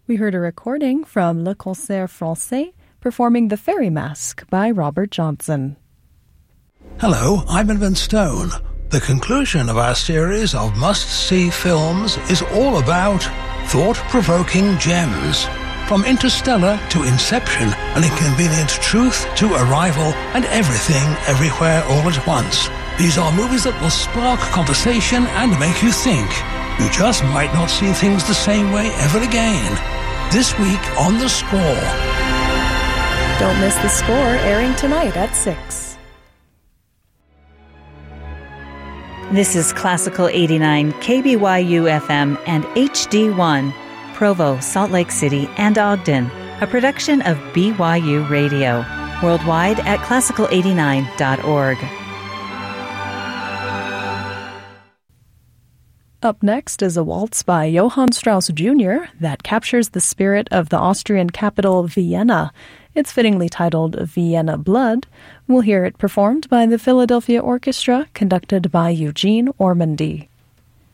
We heard a recording from Le Concert Français performing The Fairy Mask by Robert Johnson. Hello, I'm Edmund Stone. The conclusion of our series of must-see films is all about thought-provoking gems. From Interstellar to Inception, An Inconvenient Truth to Arrival, and Everything, Everywhere, All at Once. These are movies that will spark conversation and make you think. You just might not see things the same way ever again. This week on The Score. Don't miss The Score, airing tonight at 6. This is Classical 89, KBYU FM and HD1, Provo, Salt Lake City, and Ogden, a production of BYU Radio, worldwide at classical89.org. Up next is a waltz by Johann Strauss Jr. that captures the spirit of the Austrian capital Vienna. It's fittingly titled Vienna Blood. We'll hear it performed by the Philadelphia Orchestra, conducted by Eugene Ormandy.